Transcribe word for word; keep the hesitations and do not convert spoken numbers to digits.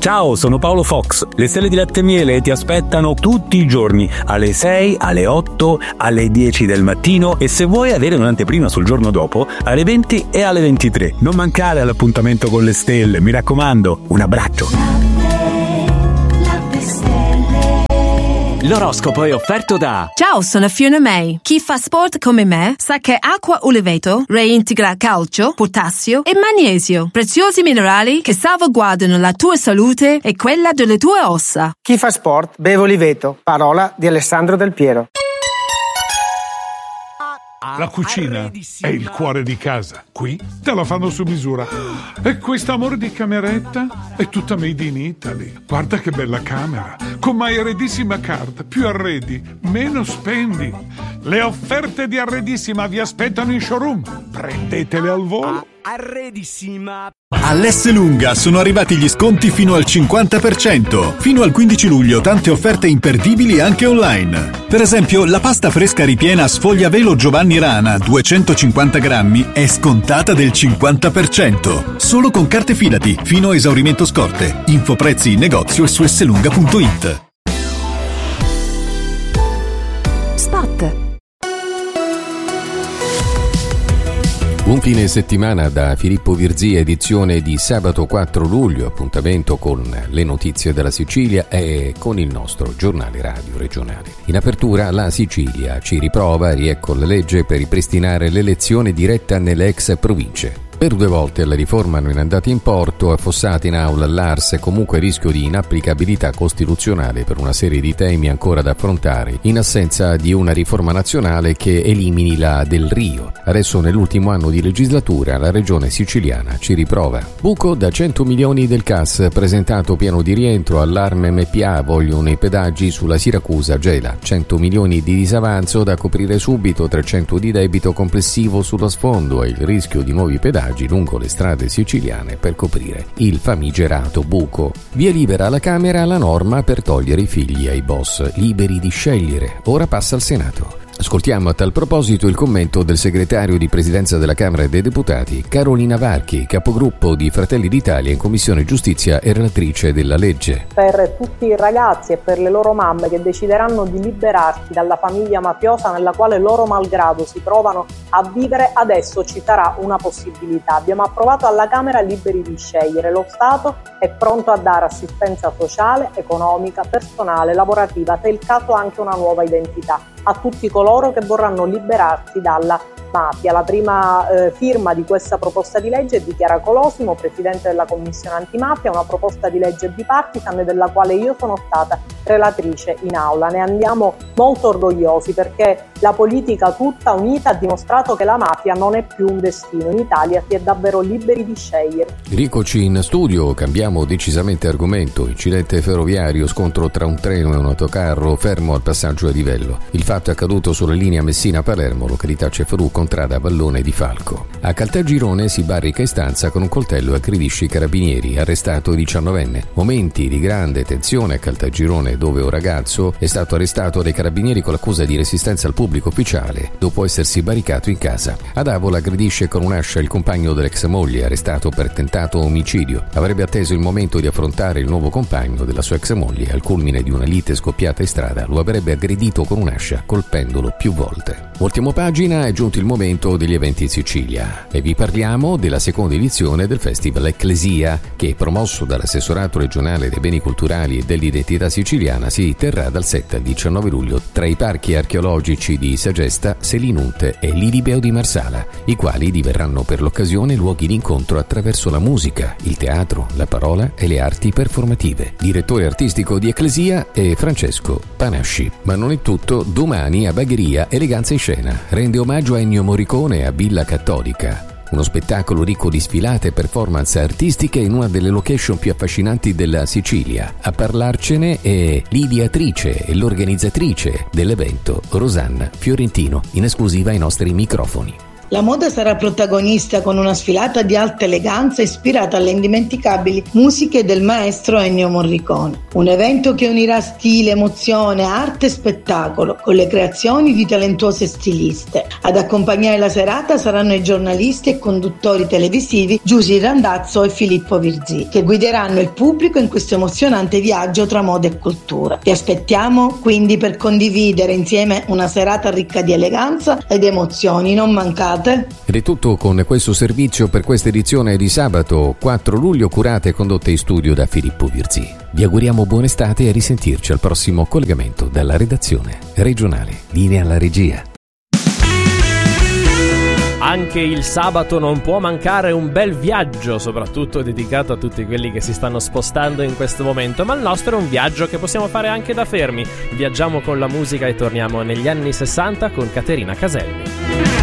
Ciao, sono Paolo Fox. Le stelle di latte e miele ti aspettano tutti i giorni, alle sei, alle otto, alle dieci del mattino e se vuoi avere un'anteprima sul giorno dopo, alle venti e alle ventitré. Non mancare all'appuntamento con le stelle, mi raccomando. Un abbraccio. L'oroscopo è offerto da... Ciao, sono Fiona May. Chi fa sport come me sa che acqua uliveto reintegra calcio, potassio e magnesio, preziosi minerali che salvaguardano la tua salute e quella delle tue ossa. Chi fa sport beve Oliveto, parola di Alessandro Del Piero. La cucina è il cuore di casa. Qui te la fanno su misura. E quest'amore di cameretta è tutta made in Italy. Guarda che bella camera. Con My Arredissima Card. Più arredi, meno spendi. Le offerte di Arredissima vi aspettano in showroom. Prendetele al volo. Arredissima. All'Esselunga sono arrivati gli sconti fino al cinquanta per cento. Fino al quindici luglio tante offerte imperdibili anche online. Per esempio, la pasta fresca ripiena sfogliavelo Giovanni Rana duecentocinquanta grammi è scontata del cinquanta per cento. Solo con carte Fidati, fino a esaurimento scorte. Info prezzi in negozio e su esselunga punto it. Spot. Un fine settimana da Filippo Virzì, edizione di sabato quattro luglio, appuntamento con le notizie della Sicilia e con il nostro giornale radio regionale. In apertura la Sicilia ci riprova, riecco la legge per ripristinare l'elezione diretta nelle ex province. Per due volte la riforma non è andata in porto, affossata in aula all'A R S e comunque rischio di inapplicabilità costituzionale per una serie di temi ancora da affrontare, in assenza di una riforma nazionale che elimini la Del Rio. Adesso nell'ultimo anno di legislatura la regione siciliana ci riprova. Buco da cento milioni del C A S, presentato piano di rientro, allarme M P A, vogliono i pedaggi sulla Siracusa-Gela, cento milioni di disavanzo da coprire subito, trecento di debito complessivo sullo sfondo e il rischio di nuovi pedaggi lungo le strade siciliane per coprire il famigerato buco. Via libera alla Camera la norma per togliere i figli ai boss, liberi di scegliere. Ora passa al Senato. Ascoltiamo a tal proposito il commento del segretario di Presidenza della Camera dei Deputati, Carolina Varchi, capogruppo di Fratelli d'Italia in Commissione Giustizia e relatrice della legge. Per tutti i ragazzi e per le loro mamme che decideranno di liberarsi dalla famiglia mafiosa nella quale loro malgrado si trovano a vivere, adesso ci sarà una possibilità. Abbiamo approvato alla Camera Liberi di Scegliere. Lo Stato è pronto a dare assistenza sociale, economica, personale, lavorativa, se è il caso anche una nuova identità, a tutti coloro che vorranno liberarsi dalla mafia. La prima eh, firma di questa proposta di legge è di Chiara Colosimo, presidente della Commissione Antimafia, una proposta di legge bipartisan della quale io sono stata relatrice in aula. Ne andiamo molto orgogliosi perché la politica tutta unita ha dimostrato che la mafia non è più un destino. In Italia si è davvero liberi di scegliere. Ricoci in studio, cambiamo decisamente argomento. Incidente ferroviario, scontro tra un treno e un autocarro fermo al passaggio a livello. Il fatto è accaduto sulla linea Messina-Palermo, località Cefalù, contrada Vallone di Falco. A Caltagirone si barrica in stanza con un coltello e aggredisce i carabinieri, arrestato diciannovenne. Momenti di grande tensione a Caltagirone, dove un ragazzo è stato arrestato dai carabinieri con l'accusa di resistenza al pubblico ufficiale dopo essersi barricato in casa. Ad Avola aggredisce con un'ascia il compagno dell'ex moglie, arrestato per tentato omicidio. Avrebbe atteso il momento di affrontare il nuovo compagno della sua ex moglie. Al culmine di una lite scoppiata in strada lo avrebbe aggredito con un'ascia, colpendolo più volte. Voltiamo pagina, è giunto il momento degli eventi in Sicilia e vi parliamo della seconda edizione del Festival Ecclesia, che promosso dall'assessorato regionale dei beni culturali e dell'identità siciliana si terrà dal sette al diciannove luglio tra i parchi archeologici di Sagesta, Selinunte e l'Ilibeo di Marsala, i quali diverranno per l'occasione luoghi di incontro attraverso la musica, il teatro, la parola e le arti performative. Direttore artistico di Ecclesia è Francesco Panasci. Ma non è tutto, domani a Bagheria Eleganza in Scena rende omaggio a Ennio Morricone e a Villa Cattolica. Uno spettacolo ricco di sfilate e performance artistiche in una delle location più affascinanti della Sicilia. A parlarcene è l'ideatrice e l'organizzatrice dell'evento, Rosanna Fiorentino, in esclusiva ai nostri microfoni. La moda sarà protagonista con una sfilata di alta eleganza ispirata alle indimenticabili musiche del maestro Ennio Morricone. Un evento che unirà stile, emozione, arte e spettacolo con le creazioni di talentuose stiliste. Ad accompagnare la serata saranno i giornalisti e conduttori televisivi Giusy Randazzo e Filippo Virzì, che guideranno il pubblico in questo emozionante viaggio tra moda e cultura. Vi aspettiamo quindi per condividere insieme una serata ricca di eleganza ed emozioni. Non mancate! Ed è tutto con questo servizio per questa edizione di sabato quattro luglio, curata e condotta in studio da Filippo Virzì. Vi auguriamo buona estate e a risentirci al prossimo collegamento dalla redazione regionale. Linea alla regia. Anche il sabato non può mancare un bel viaggio, soprattutto dedicato a tutti quelli che si stanno spostando in questo momento, ma il nostro è un viaggio che possiamo fare anche da fermi. Viaggiamo con la musica e torniamo negli anni sessanta con Caterina Caselli.